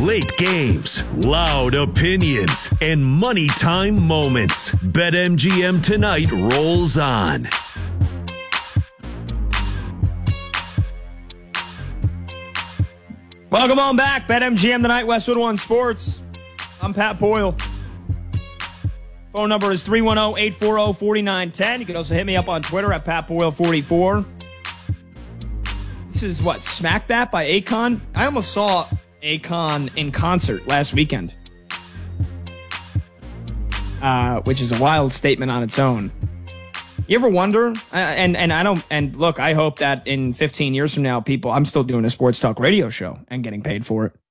Late games, loud opinions, and money time moments. BetMGM tonight rolls on. Welcome on back. BetMGM tonight, Westwood One Sports. I'm Pat Boyle. Phone number is 310-840-4910. You can also hit me up on Twitter at PatBoyle44. This is what, Smack That by Akon? I almost saw Akon in concert last weekend, which is a wild statement on its own. You ever wonder, and look, I hope that in 15 years from now, I'm still doing a sports talk radio show and getting paid for it.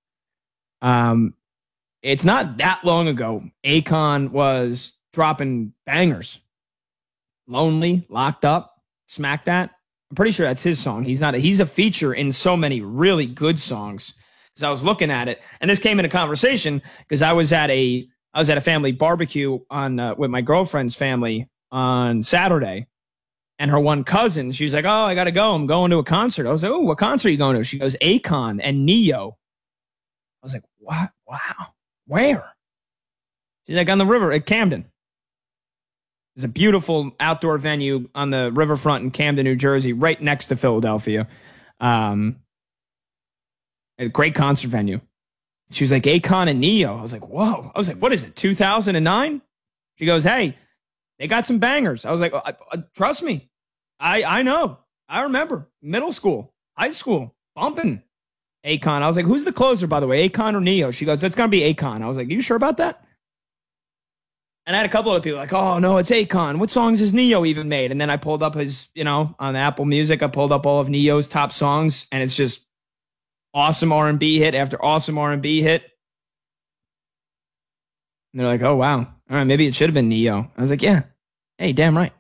It's not that long ago, Akon was dropping bangers. Lonely, Locked Up, Smack That. I'm pretty sure that's his song. He's a feature in so many really good songs. Because I was looking at it, and this came into conversation because I was at a family barbecue with my girlfriend's family on Saturday, and her one cousin, she was like, "Oh, I gotta go. I'm going to a concert." I was like, "Oh, what concert are you going to?" She goes, "Akon and Neo." I was like, "What? Wow. Where?" She's like, "On the river at Camden." There's a beautiful outdoor venue on the riverfront in Camden, New Jersey, right next to Philadelphia. A great concert venue. She was like, "Akon and Neo." I was like, "Whoa." I was like, "What is it, 2009? She goes, "Hey, they got some bangers." I was like, "Trust me. I know. I remember middle school, high school, bumping Akon." I was like, "Who's the closer, by the way, Akon or Neo?" She goes, "It's going to be Akon." I was like, "You sure about that?" And I had a couple of people like, "Oh, no, it's Akon. What songs has Neo even made?" And then I pulled up his, on Apple Music, I pulled up all of Neo's top songs, and it's just awesome R&B hit after awesome R&B hit. And they're like, "Oh, wow. All right, maybe it should have been Neo." I was like, "Yeah. Hey, damn right."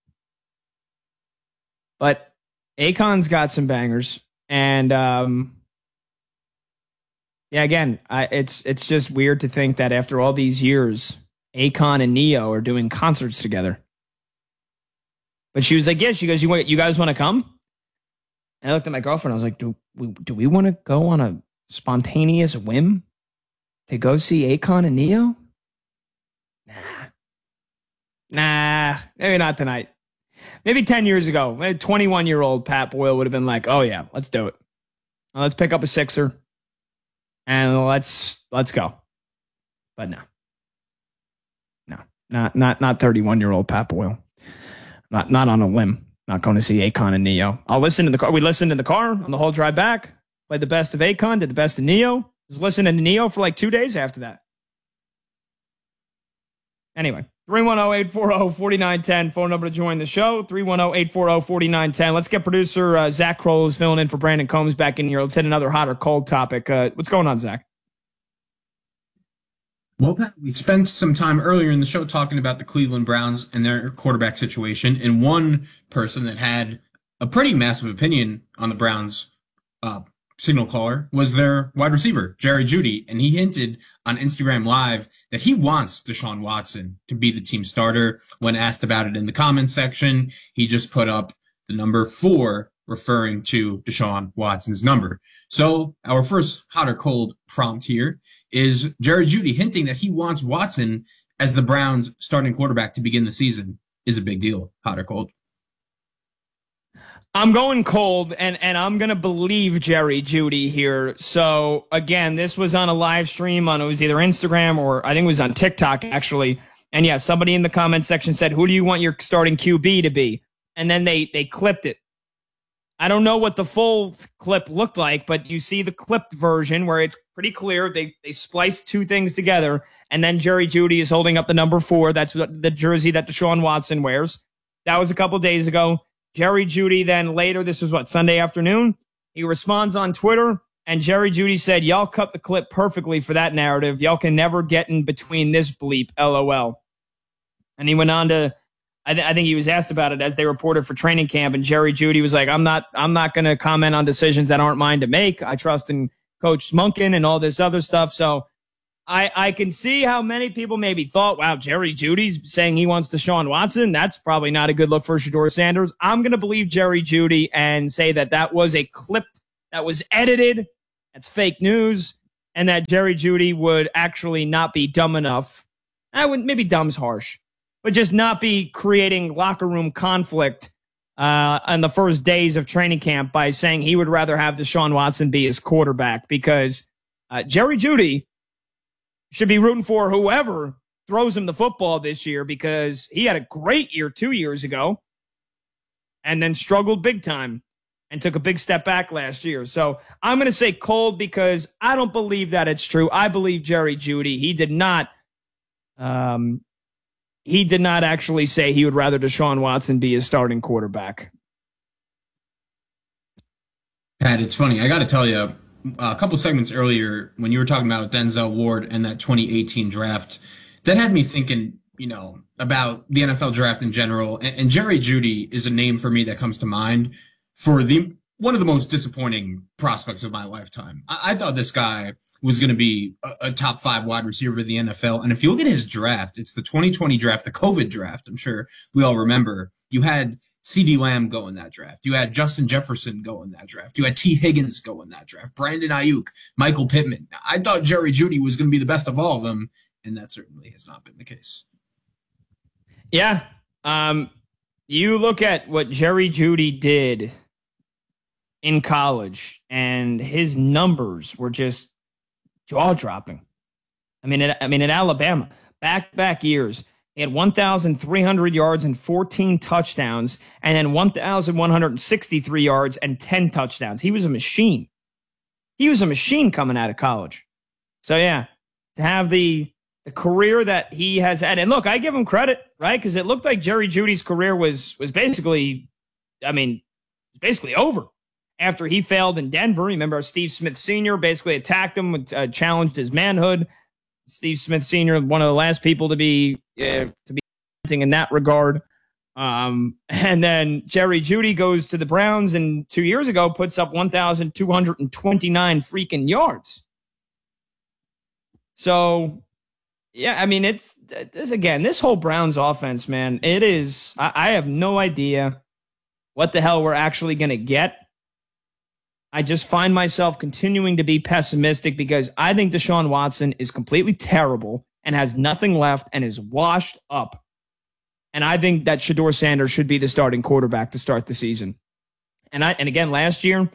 But Akon's got some bangers. And, again, it's just weird to think that after all these years, Akon and Neo are doing concerts together. But she was like, "Yeah." She goes, "You guys want to come?" And I looked at my girlfriend. I was like, do we want to go on a spontaneous whim to go see Akon and Neo? Nah, maybe not tonight. Maybe 10 years ago, maybe 21-year-old Pat Boyle would have been like, "Oh yeah, let's do it. Let's pick up a sixer and let's go." But no, not 31-year-old Pat Boyle. Not on a limb. Not going to see Akon and Neo. I'll listen in the car. We listened in the car on the whole drive back. Played the best of Akon, did the best of Neo. Was listening to Neo for like 2 days after that. Anyway, 310-840-4910. Phone number to join the show, 310-840-4910. Let's get producer Zach Kroll, who's filling in for Brandon Combs, back in here. Let's hit another hot or cold topic. What's going on, Zach? Well, Pat, we spent some time earlier in the show talking about the Cleveland Browns and their quarterback situation, and one person that had a pretty massive opinion on the Browns signal caller was their wide receiver, Jerry Jeudy, and he hinted on Instagram Live that he wants Deshaun Watson to be the team starter. When asked about it in the comments section, he just put up the number 4, referring to Deshaun Watson's number. So our first hot or cold prompt here is Jerry Jeudy hinting that he wants Watson as the Browns' starting quarterback to begin the season is a big deal. Hot or cold? I'm going cold, and I'm going to believe Jerry Jeudy here. So, again, this was on a live stream it was either Instagram or I think it was on TikTok, actually. And, yeah, somebody in the comment section said, "Who do you want your starting QB to be?" And then they clipped it. I don't know what the full clip looked like, but you see the clipped version where it's pretty clear. They spliced two things together, and then Jerry Jeudy is holding up the number 4. That's the jersey that Deshaun Watson wears. That was a couple days ago. Jerry Jeudy then later, this was Sunday afternoon, he responds on Twitter, and Jerry Jeudy said, "Y'all cut the clip perfectly for that narrative. Y'all can never get in between this bleep, LOL." And he went on to, I think he was asked about it as they reported for training camp, and Jerry Jeudy was like, I'm not going to comment on decisions that aren't mine to make. I trust in Coach Monken and all this other stuff. So I can see how many people maybe thought, wow, Jerry Judy's saying he wants Deshaun Watson. That's probably not a good look for Shedeur Sanders. I'm going to believe Jerry Jeudy and say that was a clip that was edited. That's fake news. and that Jerry Jeudy would actually not be dumb enough. Maybe dumb's harsh, but just not be creating locker room conflict on the first days of training camp by saying he would rather have Deshaun Watson be his quarterback, because Jerry Jeudy should be rooting for whoever throws him the football this year, because he had a great year 2 years ago and then struggled big time and took a big step back last year. So I'm going to say cold, because I don't believe that it's true. I believe Jerry Jeudy, he did not actually say he would rather Deshaun Watson be his starting quarterback. Pat, it's funny. I got to tell you, a couple segments earlier when you were talking about Denzel Ward and that 2018 draft, that had me thinking, about the NFL draft in general. And Jerry Jeudy is a name for me that comes to mind for one of the most disappointing prospects of my lifetime. I thought this guy was going to be a top 5 wide receiver in the NFL. And if you look at his draft, it's the 2020 draft, the COVID draft. I'm sure we all remember. You had CeeDee Lamb go in that draft. You had Justin Jefferson go in that draft. You had T. Higgins go in that draft. Brandon Ayuk, Michael Pittman. I thought Jerry Jeudy was going to be the best of all of them, and that certainly has not been the case. Yeah. You look at what Jerry Jeudy did in college, and his numbers were just jaw-dropping. I mean, at Alabama, back years, he had 1,300 yards and 14 touchdowns, and then 1,163 yards and 10 touchdowns. He was a machine. He was a machine coming out of college. So, yeah, to have the career that he has had. And look, I give him credit, right? Because it looked like Jerry Jeudy's career was basically, basically over after he failed in Denver. Remember, Steve Smith Sr. basically attacked him, challenged his manhood. Steve Smith Sr., one of the last people to be in that regard. And then Jerry Jeudy goes to the Browns, and 2 years ago puts up 1,229 freaking yards. So, yeah, it's this whole Browns offense, man, it is, I have no idea what the hell we're actually going to get. I just find myself continuing to be pessimistic, because I think Deshaun Watson is completely terrible and has nothing left and is washed up. And I think that Shedeur Sanders should be the starting quarterback to start the season. And again, last year,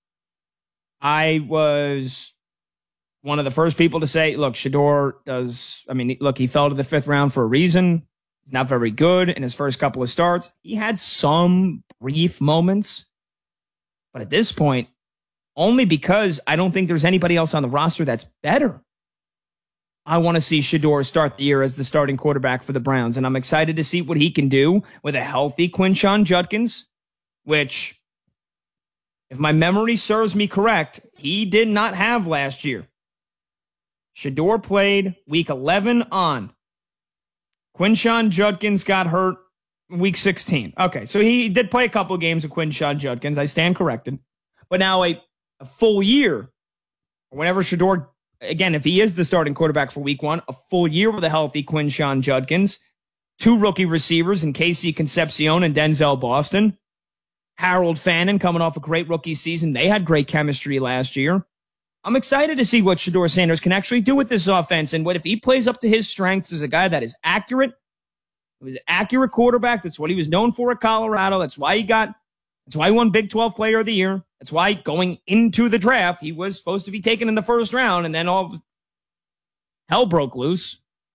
I was one of the first people to say, look, Shedeur he fell to the 5th round for a reason. He's not very good in his first couple of starts. He had some brief moments, but at this point, only because I don't think there's anybody else on the roster that's better, I want to see Shedeur start the year as the starting quarterback for the Browns. And I'm excited to see what he can do with a healthy Quinshon Judkins, which, if my memory serves me correct, he did not have last year. Shedeur played week 11 on. Quinshon Judkins got hurt week 16. Okay, so he did play a couple of games with Quinshon Judkins. I stand corrected. But now a full year, or whenever Shedeur, again, if he is the starting quarterback for week 1, a full year with a healthy Quinshon Judkins, 2 rookie receivers in Casey Concepcion and Denzel Boston, Harold Fannin coming off a great rookie season. They had great chemistry last year. I'm excited to see what Shedeur Sanders can actually do with this offense, and what if he plays up to his strengths as a guy that is accurate. He was an accurate quarterback. That's what he was known for at Colorado. That's why he won Big 12 Player of the Year. That's why going into the draft, he was supposed to be taken in the 1st round, and then all hell broke loose.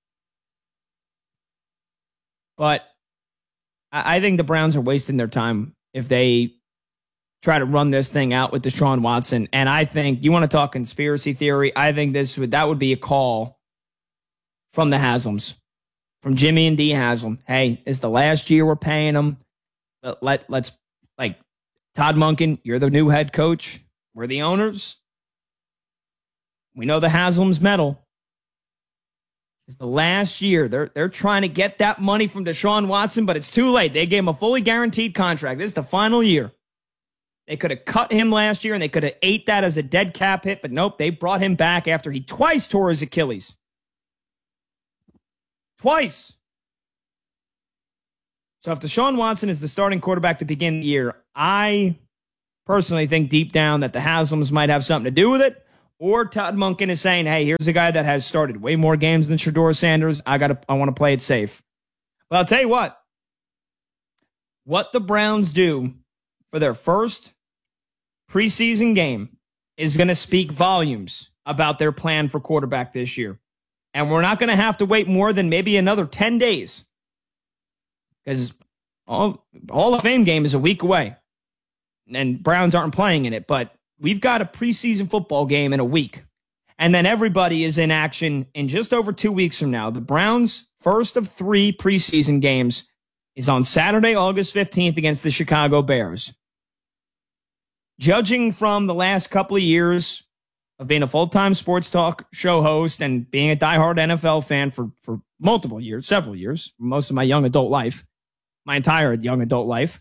But I think the Browns are wasting their time if they try to run this thing out with Deshaun Watson. And I think, you want to talk conspiracy theory, I think that would be a call from the Haslams, from Jimmy and Dee Haslam. Hey, it's the last year we're paying them. Let's Todd Monken, you're the new head coach. We're the owners. We know the Haslams meddle. It's the last year. They're trying to get that money from Deshaun Watson, but it's too late. They gave him a fully guaranteed contract. This is the final year. They could have cut him last year, and they could have ate that as a dead cap hit, but nope, they brought him back after he twice tore his Achilles. Twice. So if Deshaun Watson is the starting quarterback to begin the year, I personally think deep down that the Haslams might have something to do with it, Or Todd Monken is saying, hey, here's a guy that has started way more games than Shedeur Sanders. I want to play it safe. But I'll tell you what the Browns do for their first preseason game is going to speak volumes about their plan for quarterback this year. And we're not going to have to wait more than maybe another 10 days. Because Hall of Fame game is a week away. And Browns aren't playing in it, but we've got a preseason football game in a week. And then everybody is in action in just over 2 weeks from now. The Browns' first of 3 preseason games is on Saturday, August 15th against the Chicago Bears. Judging from the last couple of years of being a full-time sports talk show host and being a diehard NFL fan for multiple years, several years, most of my young adult life, my entire young adult life,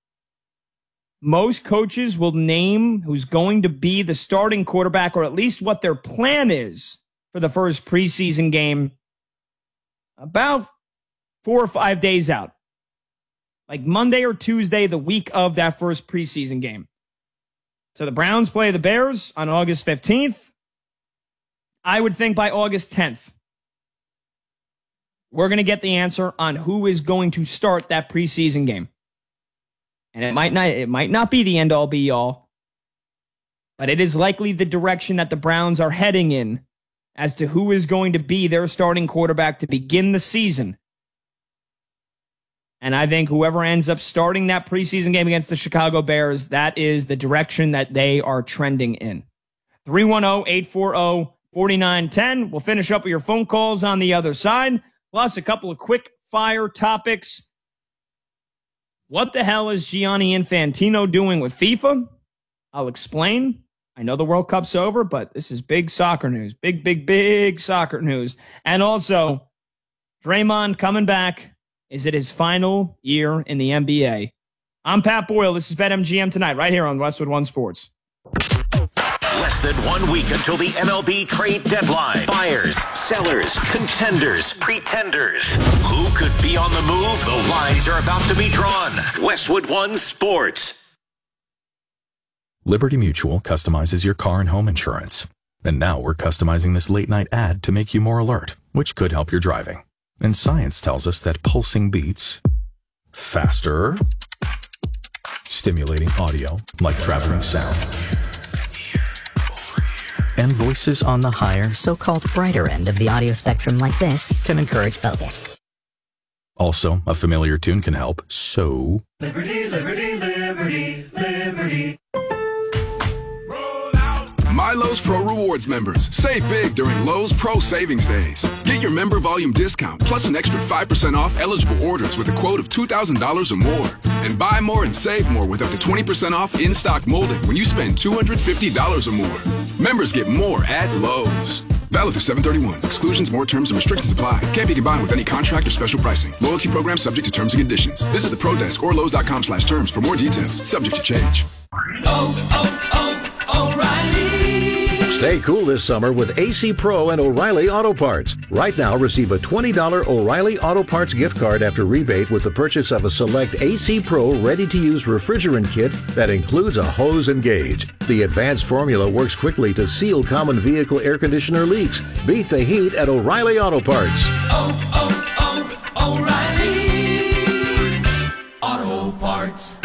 most coaches will name who's going to be the starting quarterback, or at least what their plan is for the first preseason game, about 4 or 5 days out. Like Monday or Tuesday, the week of that first preseason game. So the Browns play the Bears on August 15th. I would think by August 10th, we're going to get the answer on who is going to start that preseason game. And it might not be the end-all, be-all, but it is likely the direction that the Browns are heading in as to who is going to be their starting quarterback to begin the season. And I think whoever ends up starting that preseason game against the Chicago Bears, that is the direction that they are trending in. 310-840-4910. We'll finish up with your phone calls on the other side, plus a couple of quick-fire topics. What the hell is Gianni Infantino doing with FIFA? I'll explain. I know the World Cup's over, but this is big soccer news. Big soccer news. And also, Draymond coming back. Is it his final year in the NBA? I'm Pat Boyle. This is BetMGM Tonight, right here on Westwood One Sports. Less than 1 week until the MLB trade deadline. Buyers, sellers, contenders, pretenders. Who could be on the move? The lines are about to be drawn. Westwood One Sports. Liberty Mutual customizes your car and home insurance. And now we're customizing this late-night ad to make you more alert, which could help your driving. And science tells us that pulsing beats faster, stimulating audio like traveling sound, and voices on the higher, so-called brighter end of the audio spectrum like this can encourage focus. Also, a familiar tune can help, so... Liberty, liberty, liberty, liberty. My Lowe's Pro Rewards members, save big during Lowe's Pro Savings Days. Get your member volume discount plus an extra 5% off eligible orders with a quote of $2,000 or more. And buy more and save more with up to 20% off in-stock molding when you spend $250 or more. Members get more at Lowe's. Valid through 7/31. Exclusions, more terms, and restrictions apply. Can't be combined with any contract or special pricing. Loyalty program subject to terms and conditions. Visit the Pro Desk or Lowe's.com/terms for more details. Subject to change. O'Reilly. Stay cool this summer with AC Pro and O'Reilly Auto Parts. Right now, receive a $20 O'Reilly Auto Parts gift card after rebate with the purchase of a select AC Pro ready-to-use refrigerant kit that includes a hose and gauge. The advanced formula works quickly to seal common vehicle air conditioner leaks. Beat the heat at O'Reilly Auto Parts. O'Reilly Auto Parts.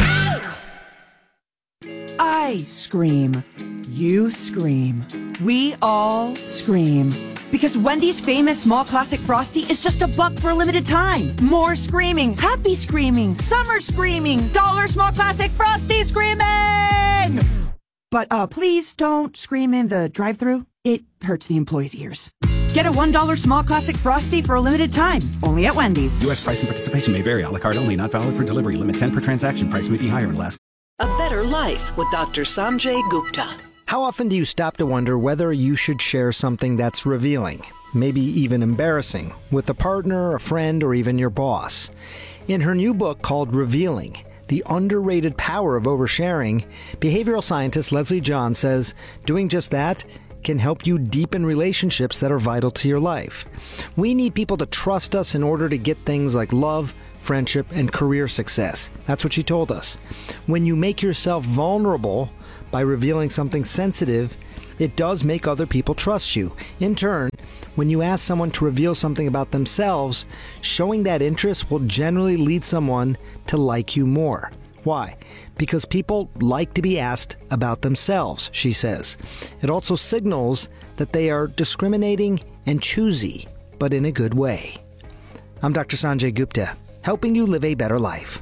I scream. You scream. We all scream. Because Wendy's famous small classic Frosty is just $1 for a limited time. More screaming, happy screaming, summer screaming, dollar small classic Frosty screaming! But please don't scream in the drive-thru. It hurts the employees' ears. Get a $1 small classic Frosty for a limited time. Only at Wendy's. U.S. price and participation may vary. A la carte only. Not valid for delivery. Limit 10 per transaction. Price may be higher in Alaska. A Better Life with Dr. Sanjay Gupta. How often do you stop to wonder whether you should share something that's revealing, maybe even embarrassing, with a partner, a friend, or even your boss? In her new book called Revealing, The Underrated Power of Oversharing, behavioral scientist Leslie John says doing just that can help you deepen relationships that are vital to your life. We need people to trust us in order to get things like love, friendship, and career success. That's what she told us. When you make yourself vulnerable by revealing something sensitive, It does make other people trust you. In turn, when you ask someone to reveal something about themselves, showing that interest will generally lead someone to like you more. Why? Because people like to be asked about themselves, she says. It also signals that they are discriminating and choosy, but in a good way. I'm Dr. Sanjay Gupta, helping you live a better life.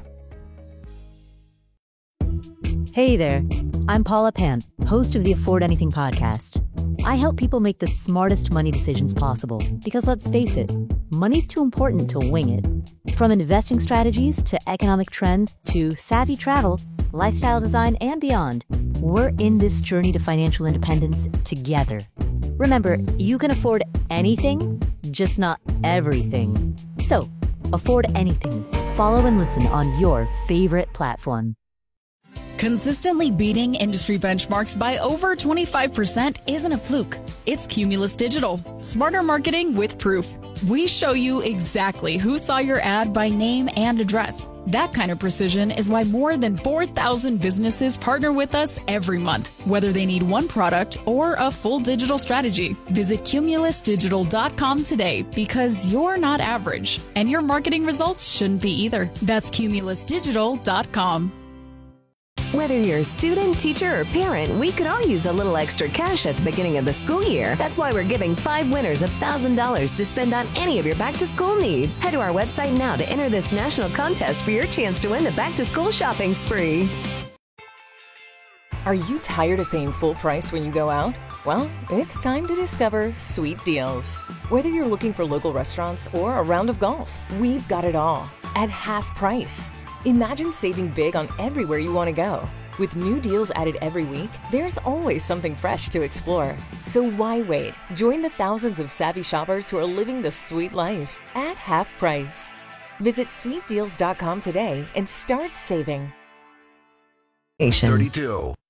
Hey there, I'm Paula Pant, host of the Afford Anything podcast. I help people make the smartest money decisions possible because, let's face it, money's too important to wing it. From investing strategies to economic trends to savvy travel, lifestyle design, and beyond, we're in this journey to financial independence together. Remember, you can afford anything, just not everything. So, afford anything. Follow and listen on your favorite platform. Consistently beating industry benchmarks by over 25% isn't a fluke. It's Cumulus Digital. Smarter marketing with proof. We show you exactly who saw your ad by name and address. That kind of precision is why more than 4,000 businesses partner with us every month, whether they need one product or a full digital strategy. Visit cumulusdigital.com today because you're not average, and your marketing results shouldn't be either. That's cumulusdigital.com. Whether you're a student, teacher, or parent, we could all use a little extra cash at the beginning of the school year. That's why we're giving 5 winners $1,000 to spend on any of your back-to-school needs. Head to our website now to enter this national contest for your chance to win the back-to-school shopping spree. Are you tired of paying full price when you go out? Well, it's time to discover Sweet Deals. Whether you're looking for local restaurants or a round of golf, we've got it all at half price. Imagine saving big on everywhere you want to go. With new deals added every week, there's always something fresh to explore. So why wait? Join the thousands of savvy shoppers who are living the sweet life at half price. Visit sweetdeals.com today and start saving. 32.